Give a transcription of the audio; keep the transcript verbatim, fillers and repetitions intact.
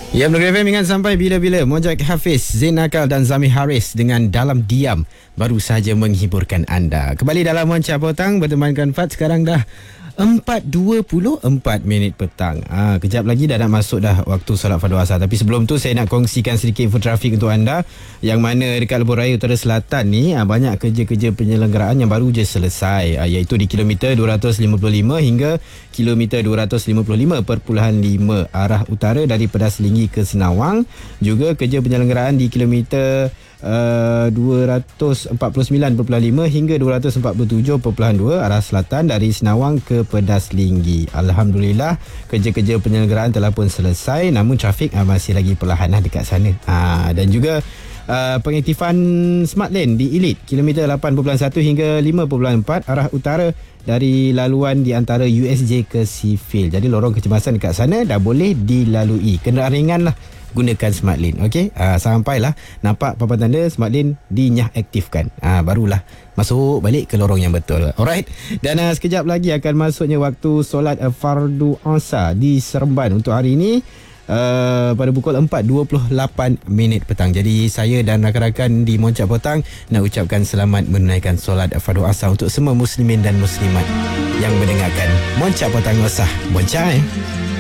Ya, Block F M ingat sampai bila-bila. Mojak Hafiz, Zain Nakal dan Zami Haris dengan Dalam Diam baru saja menghiburkan anda. Kembali dalam Monca Petang bertemankan Fat. Sekarang dah empat dua puluh empat minit petang. Ah, kejap lagi dah nak masuk dah waktu solat fardu asar. Tapi sebelum tu saya nak kongsikan sedikit info trafik untuk anda. Yang mana dekat Lebuh Raya Utara Selatan ni ah, banyak kerja-kerja penyelenggaraan yang baru je selesai. Ah, iaitu di kilometer dua ratus lima puluh lima hingga kilometer dua ratus lima puluh lima perpuluhan lima arah utara dari Pedas Linggi ke Senawang. Juga kerja penyelenggaraan di kilometer Uh, dua ratus empat puluh sembilan perpuluhan lima hingga dua ratus empat puluh tujuh perpuluhan dua arah selatan dari Senawang ke Pedas Linggi. Alhamdulillah, kerja-kerja penyelenggaraan telah pun selesai, namun trafik uh, masih lagi perlahan uh, dekat sana. Uh, dan juga uh, pengaktifan Smart Lane di Elite kilometer lapan perpuluhan satu hingga lima perpuluhan empat arah utara dari laluan di antara U S J ke Seafield. Jadi lorong kecemasan dekat sana dah boleh dilalui. Kenderaan ringan lah gunakan Smart Lane. Okey, uh, sampailah nampak papan tanda Smart Lane dinyah aktifkan, uh, barulah masuk balik ke lorong yang betul. Alright. Dan uh, sekejap lagi akan masuknya waktu solat uh, fardu asar di Seremban untuk hari ini. Uh, pada pukul empat dua puluh lapan minit petang. Jadi saya dan rakan-rakan di Moncak Petang nak ucapkan selamat menunaikan solat fardu asar untuk semua muslimin dan muslimat yang mendengarkan Moncak Petang Wasah. Moncak eh